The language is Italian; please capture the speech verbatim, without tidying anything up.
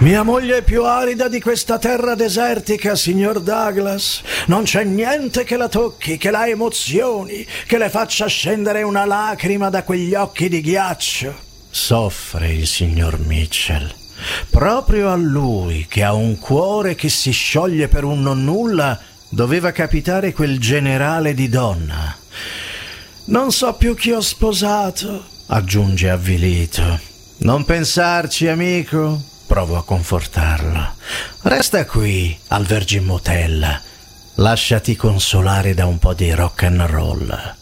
Mia moglie è più arida di questa terra desertica, signor Douglas. Non c'è niente che la tocchi, che la emozioni, che le faccia scendere una lacrima da quegli occhi di ghiaccio. Soffre il signor Mitchell. Proprio a lui, che ha un cuore che si scioglie per un nonnulla, doveva capitare quel generale di donna. Non so più chi ho sposato, aggiunge avvilito. Non pensarci, amico. Provo a confortarlo. Resta qui, al Virgin Motel. Lasciati consolare da un po' di rock and roll.